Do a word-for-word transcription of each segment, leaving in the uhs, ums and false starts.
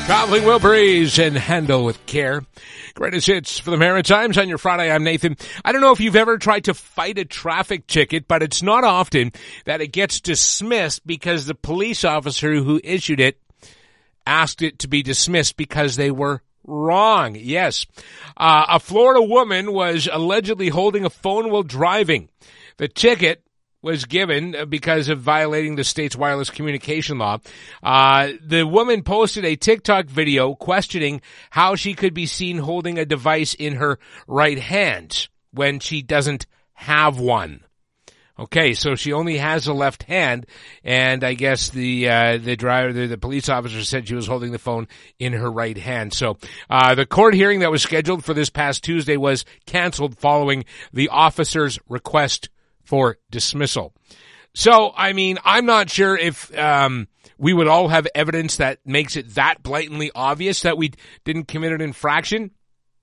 Traveling Wilburys and handle with care. Greatest hits for the Maritimes on your Friday. I'm Nathan. I don't know if you've ever tried to fight a traffic ticket, but it's not often that it gets dismissed because the police officer who issued it asked it to be dismissed because they were wrong. Yes. Uh, a Florida woman was allegedly holding a phone while driving. The ticket was given because of violating the state's wireless communication law. Uh, the woman posted a TikTok video questioning how she could be seen holding a device in her right hand when she doesn't have one. Okay, so she only has a left hand, and I guess the uh, the driver, the, the police officer said she was holding the phone in her right hand. So uh, the court hearing that was scheduled for this past Tuesday was canceled following the officer's request for dismissal. So, I mean, I'm not sure if um we would all have evidence that makes it that blatantly obvious that we didn't commit an infraction.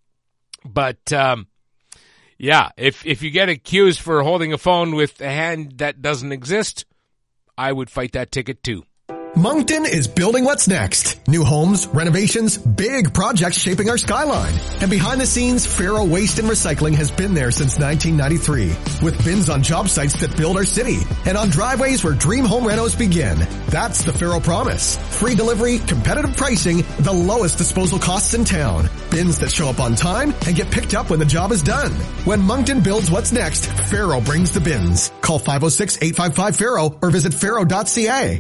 But, um yeah, if if you get accused for holding a phone with a hand that doesn't exist, I would fight that ticket too. Moncton is building what's next. New homes, renovations, big projects shaping our skyline. And behind the scenes, Faro Waste and Recycling has been there since nineteen ninety-three. With bins on job sites that build our city and on driveways where dream home renos begin. That's the Faro promise. Free delivery, competitive pricing, the lowest disposal costs in town. Bins that show up on time and get picked up when the job is done. When Moncton builds what's next, Faro brings the bins. Call five oh six, eight five five, Faro or visit faro dot c a.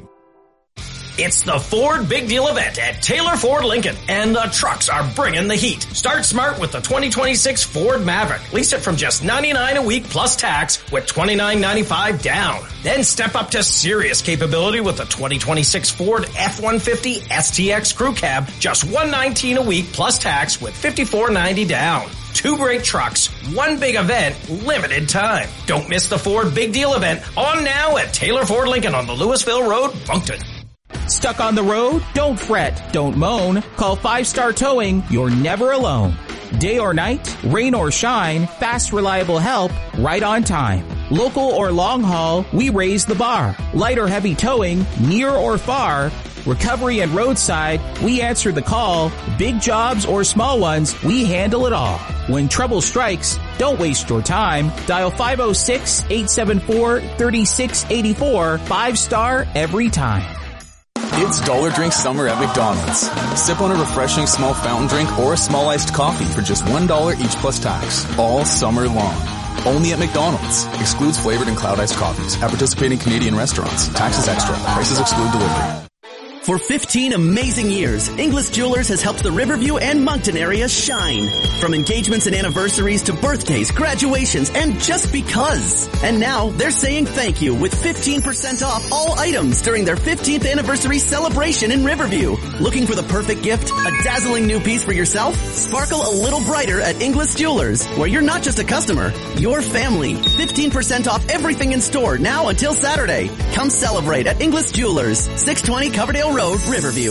It's the Ford Big Deal event at Taylor Ford Lincoln, and the trucks are bringing the heat. Start smart with the twenty twenty-six Ford Maverick. Lease it from just ninety-nine dollars a week plus tax with twenty-nine ninety-five down. Then step up to serious capability with the twenty twenty-six Ford F one fifty S T X Crew Cab, just one hundred nineteen dollars a week plus tax with fifty-four ninety down. Two great trucks, one big event, limited time. Don't miss the Ford Big Deal event on now at Taylor Ford Lincoln on the Louisville Road, Moncton. Stuck on the road? Don't fret. Don't moan. Call Five Star Towing. You're never alone. Day or night, rain or shine, fast, reliable help, right on time. Local or long haul, we raise the bar. Light or heavy towing, near or far. Recovery and roadside, we answer the call. Big jobs or small ones, we handle it all. When trouble strikes, don't waste your time. Dial five oh six, eight seven four, three six eight four. Five Star every time. It's Dollar Drink Summer at McDonald's. Sip on a refreshing small fountain drink or a small iced coffee for just one dollar each plus tax. All summer long. Only at McDonald's. Excludes flavored and cloud iced coffees. At participating Canadian restaurants. Taxes extra. Prices exclude delivery. For fifteen amazing years, Inglis Jewelers has helped the Riverview and Moncton area shine. From engagements and anniversaries to birthdays, graduations, and just because. And now they're saying thank you with fifteen percent off all items during their fifteenth anniversary celebration in Riverview. Looking for the perfect gift? A dazzling new piece for yourself? Sparkle a little brighter at Inglis Jewelers, where you're not just a customer, you're family. fifteen percent off everything in store now until Saturday. Come celebrate at Inglis Jewelers, six twenty Coverdale Road, Riverview.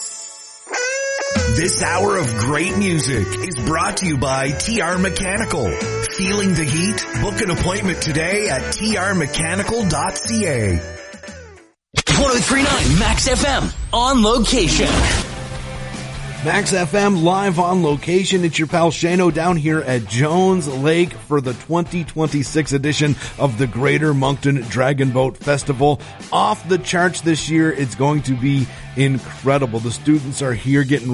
This hour of great music is brought to you by T R Mechanical. Feeling the heat? Book an appointment today at t r mechanical dot c a. one oh three point nine Max F M on location. Max F M live on location. It's your pal Shano down here at Jones Lake for the twenty twenty-six edition of the Greater Moncton Dragon Boat Festival. Off the charts this year. It's going to be incredible. The students are here getting